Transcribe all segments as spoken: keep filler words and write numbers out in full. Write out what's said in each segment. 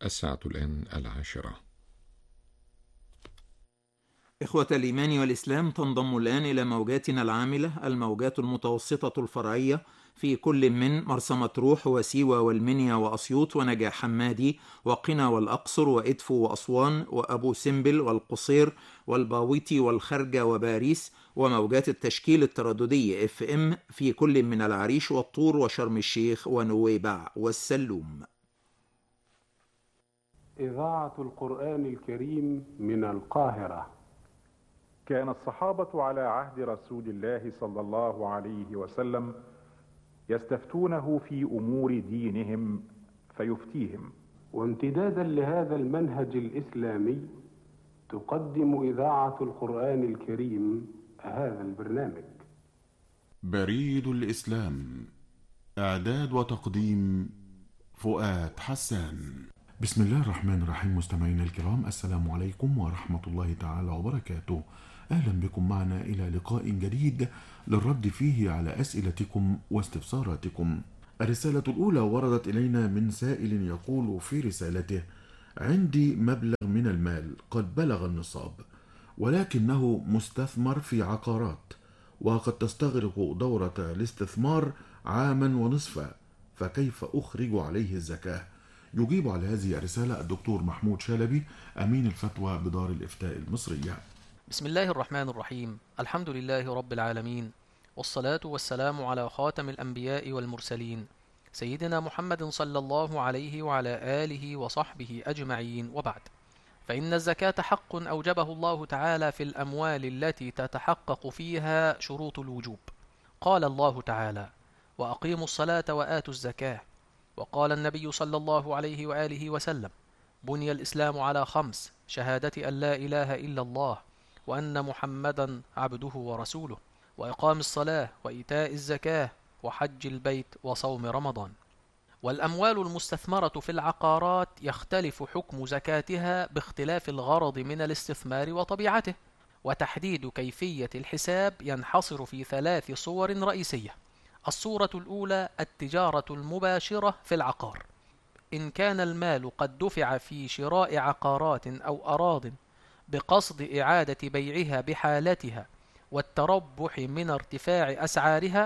الساعة الآن العاشرة. إخوة الإيمان والإسلام، تنضم الآن إلى موجاتنا العاملة الموجات المتوسطة الفرعية في كل من مرسى مطروح وسيوة والمنيا وأسيوط ونجع حمادي وقنا والأقصر وإدفو وأسوان وأبو سمبل والقصير والباويتي والخرجة وباريس، وموجات التشكيل الترددي اف ام في كل من العريش والطور وشرم الشيخ ونويبع والسلوم. إذاعة القرآن الكريم من القاهرة. كان الصحابة على عهد رسول الله صلى الله عليه وسلم يستفتونه في أمور دينهم فيفتيهم. وامتدادا لهذا المنهج الإسلامي تقدم إذاعة القرآن الكريم هذا البرنامج. بريد الإسلام، إعداد وتقديم فؤاد حسان. بسم الله الرحمن الرحيم. مستمعينا الكرام، السلام عليكم ورحمة الله تعالى وبركاته. أهلا بكم معنا إلى لقاء جديد للرد فيه على أسئلتكم واستفساراتكم. الرسالة الأولى وردت إلينا من سائل يقول في رسالته: عندي مبلغ من المال قد بلغ النصاب، ولكنه مستثمر في عقارات، وقد تستغرق دورة الاستثمار عاما ونصفا، فكيف أخرج عليه الزكاة؟ يجيب على هذه الرسالة الدكتور محمود شلبي، أمين الفتوى بدار الإفتاء المصرية. بسم الله الرحمن الرحيم. الحمد لله رب العالمين، والصلاة والسلام على خاتم الأنبياء والمرسلين سيدنا محمد صلى الله عليه وعلى آله وصحبه أجمعين، وبعد. فإن الزكاة حق أوجبه الله تعالى في الأموال التي تتحقق فيها شروط الوجوب. قال الله تعالى: وأقيموا الصلاة وآتوا الزكاة. وقال النبي صلى الله عليه وآله وسلم: بني الإسلام على خمس: شهادة أن لا إله إلا الله وأن محمدا عبده ورسوله، وإقام الصلاة وإيتاء الزكاة وحج البيت وصوم رمضان. والأموال المستثمرة في العقارات يختلف حكم زكاتها باختلاف الغرض من الاستثمار وطبيعته، وتحديد كيفية الحساب ينحصر في ثلاث صور رئيسية. الصورة الأولى: التجارة المباشرة في العقار. إن كان المال قد دفع في شراء عقارات أو أراضٍ بقصد إعادة بيعها بحالتها والتربح من ارتفاع أسعارها،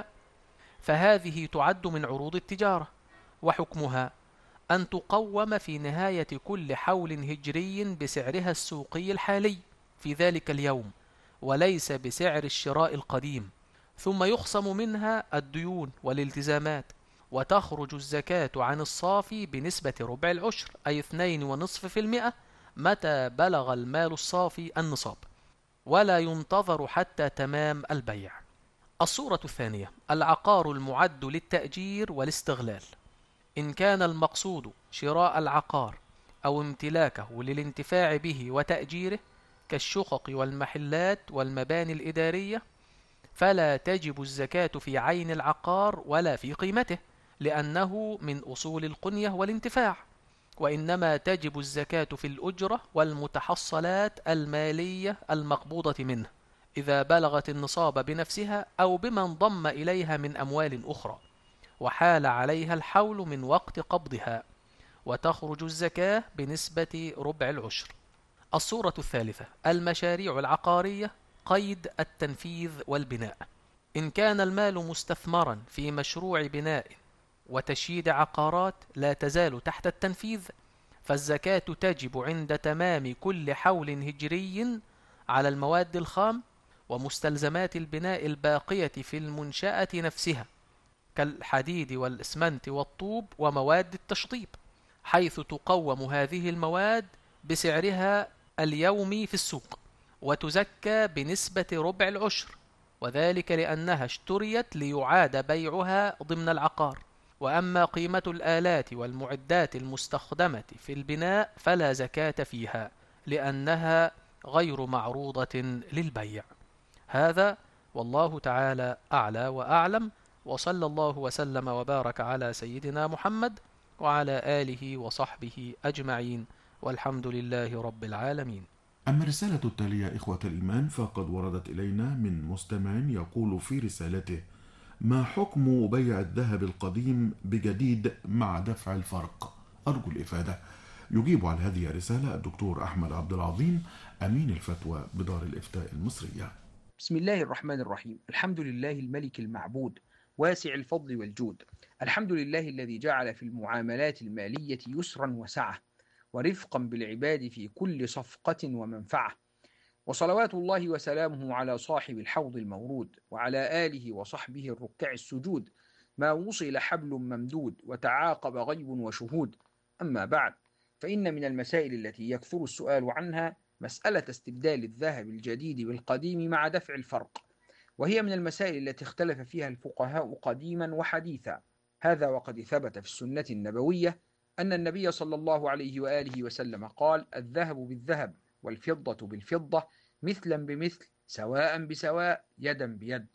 فهذه تعد من عروض التجارة، وحكمها أن تقوم في نهاية كل حول هجري بسعرها السوقي الحالي في ذلك اليوم، وليس بسعر الشراء القديم، ثم يخصم منها الديون والالتزامات، وتخرج الزكاة عن الصافي بنسبة ربع العشر، أي اثنين ونصف في المئة، متى بلغ المال الصافي النصاب، ولا ينتظر حتى تمام البيع. الصورة الثانية: العقار المعد للتأجير والاستغلال. إن كان المقصود شراء العقار أو امتلاكه للانتفاع به وتأجيره كالشقق والمحلات والمباني الإدارية، فلا تجب الزكاة في عين العقار ولا في قيمته، لأنه من أصول القنية والانتفاع، وإنما تجب الزكاة في الأجرة والمتحصلات المالية المقبوضة منه إذا بلغت النصاب بنفسها أو بما انضم إليها من أموال أخرى، وحال عليها الحول من وقت قبضها، وتخرج الزكاة بنسبة ربع العشر. الصورة الثالثة: المشاريع العقارية قيد التنفيذ والبناء. إن كان المال مستثمرا في مشروع بناء وتشييد عقارات لا تزال تحت التنفيذ، فالزكاة تجب عند تمام كل حول هجري على المواد الخام ومستلزمات البناء الباقية في المنشأة نفسها كالحديد والإسمنت والطوب ومواد التشطيب، حيث تقوم هذه المواد بسعرها اليومي في السوق، وتزكى بنسبة ربع العشر، وذلك لأنها اشتريت ليعاد بيعها ضمن العقار. وأما قيمة الآلات والمعدات المستخدمة في البناء فلا زكاة فيها، لأنها غير معروضة للبيع. هذا والله تعالى أعلى وأعلم، وصلى الله وسلم وبارك على سيدنا محمد وعلى آله وصحبه أجمعين، والحمد لله رب العالمين. أما الرسالة التالية إخوة الإيمان فقد وردت إلينا من مستمع يقول في رسالته: ما حكم بيع الذهب القديم بجديد مع دفع الفرق؟ أرجو الإفادة. يجيب على هذه الرسالة الدكتور أحمد عبد العظيم أمين الفتوى بدار الإفتاء المصرية. بسم الله الرحمن الرحيم. الحمد لله الملك المعبود واسع الفضل والجود. الحمد لله الذي جعل في المعاملات المالية يسرا وسعة ورفقا بالعباد في كل صفقة ومنفعة، وصلوات الله وسلامه على صاحب الحوض المورود وعلى آله وصحبه الركع السجود، ما وصل حبل ممدود وتعاقب غيب وشهود. أما بعد، فإن من المسائل التي يكثر السؤال عنها مسألة استبدال الذهب الجديد بالقديم مع دفع الفرق، وهي من المسائل التي اختلف فيها الفقهاء قديما وحديثا. هذا وقد ثبت في السنة النبوية أن النبي صلى الله عليه وآله وسلم قال: الذهب بالذهب والفضة بالفضة مثلا بمثل سواء بسواء يدا بيد.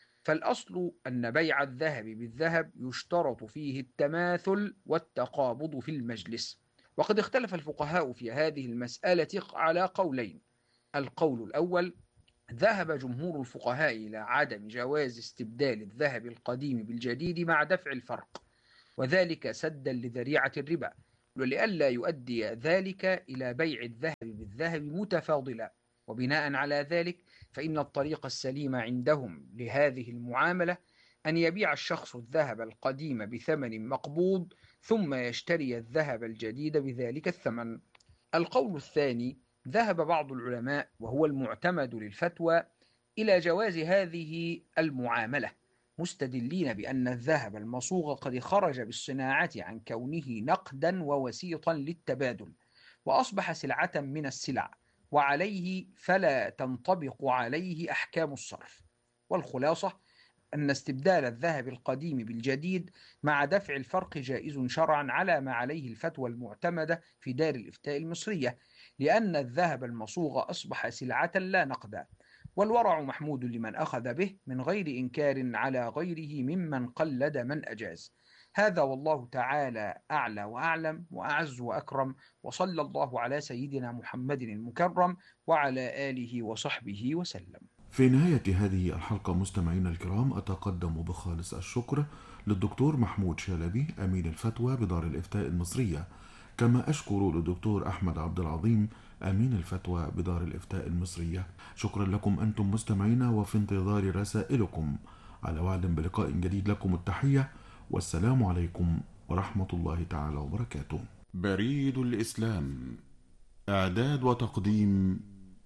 فالأصل أن بيع الذهب بالذهب يشترط فيه التماثل والتقابض في المجلس. وقد اختلف الفقهاء في هذه المسألة على قولين. القول الأول: ذهب جمهور الفقهاء إلى عدم جواز استبدال الذهب القديم بالجديد مع دفع الفرق، وذلك سدا لذريعة الربا، ولئلا يؤدي ذلك إلى بيع الذهب بالذهب متفاضلا. وبناء على ذلك فإن الطريق السليم عندهم لهذه المعاملة أن يبيع الشخص الذهب القديم بثمن مقبوض ثم يشتري الذهب الجديد بذلك الثمن. القول الثاني: ذهب بعض العلماء وهو المعتمد للفتوى إلى جواز هذه المعاملة، مستدلين بأن الذهب المصوغ قد خرج بالصناعة عن كونه نقدا ووسيطا للتبادل، وأصبح سلعة من السلع، وعليه فلا تنطبق عليه أحكام الصرف. والخلاصة أن استبدال الذهب القديم بالجديد مع دفع الفرق جائز شرعا على ما عليه الفتوى المعتمدة في دار الإفتاء المصرية، لأن الذهب المصوغ أصبح سلعة لا نقدا، والورع محمود لمن أخذ به من غير إنكار على غيره ممن قلد من أجاز. هذا والله تعالى أعلى وأعلم وأعز وأكرم، وصلى الله على سيدنا محمد المكرم وعلى آله وصحبه وسلم. في نهاية هذه الحلقة مستمعينا الكرام، أتقدم بخالص الشكر للدكتور محمود شلبي أمين الفتوى بدار الإفتاء المصرية، كما أشكر للدكتور أحمد عبد العظيم أمين الفتوى بدار الإفتاء المصرية. شكرا لكم أنتم مستمعينا، وفي انتظار رسائلكم. على وعد بلقاء جديد، لكم التحية والسلام عليكم ورحمة الله تعالى وبركاته. بريد الإسلام، إعداد وتقديم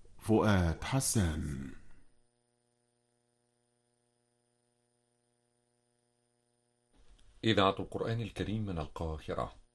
فؤاد حسان. إذاعة القرآن الكريم من القاهرة.